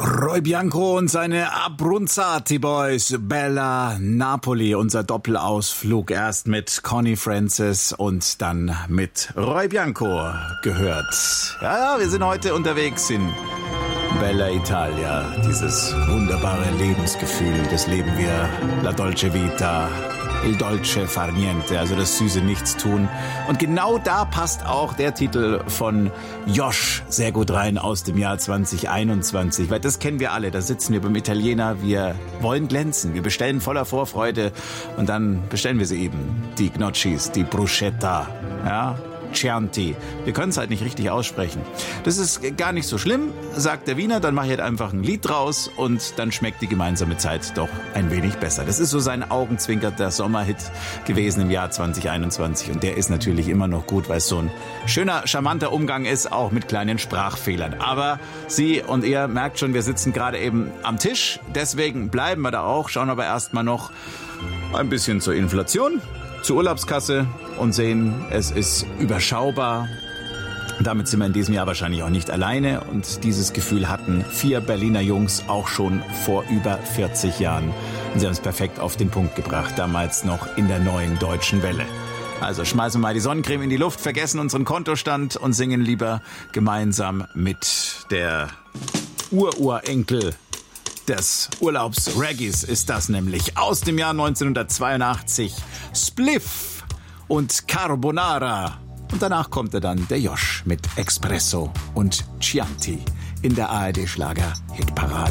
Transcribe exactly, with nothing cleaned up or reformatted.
Roy Bianco und seine Abruzzati Boys, Bella Napoli, unser Doppelausflug erst mit Connie Francis und dann mit Roy Bianco gehört. Ja, wir sind heute unterwegs in Bella Italia, dieses wunderbare Lebensgefühl, das leben wir, la dolce vita, il dolce far niente, also das süße Nichtstun. Und genau da passt auch der Titel von Josh sehr gut rein aus dem Jahr zwanzig einundzwanzig, weil das kennen wir alle, da sitzen wir beim Italiener, wir wollen glänzen, wir bestellen voller Vorfreude und dann bestellen wir sie eben, die Gnocchis, die Bruschetta, ja, Chianti. Wir können es halt nicht richtig aussprechen. Das ist gar nicht so schlimm, sagt der Wiener, dann mache ich halt einfach ein Lied draus und dann schmeckt die gemeinsame Zeit doch ein wenig besser. Das ist so sein augenzwinkerter Sommerhit gewesen im Jahr zwanzig einundzwanzig und der ist natürlich immer noch gut, weil es so ein schöner, charmanter Umgang ist, auch mit kleinen Sprachfehlern. Aber Sie und ihr merkt schon, wir sitzen gerade eben am Tisch, deswegen bleiben wir da auch, schauen aber erstmal noch ein bisschen zur Inflation, zur Urlaubskasse und sehen, es ist überschaubar. Damit sind wir in diesem Jahr wahrscheinlich auch nicht alleine. Und dieses Gefühl hatten vier Berliner Jungs auch schon vor über vierzig Jahren. Und sie haben es perfekt auf den Punkt gebracht, damals noch in der neuen Deutschen Welle. Also schmeißen wir mal die Sonnencreme in die Luft, vergessen unseren Kontostand und singen lieber gemeinsam mit der Ururenkel des Urlaubs-Reggaes ist das nämlich. Aus dem Jahr neunzehnhundertzweiundachtzig. Spliff und Carbonara. Und danach kommt er dann, der Josh, mit Espresso und Chianti in der A R D-Schlager-Hitparade.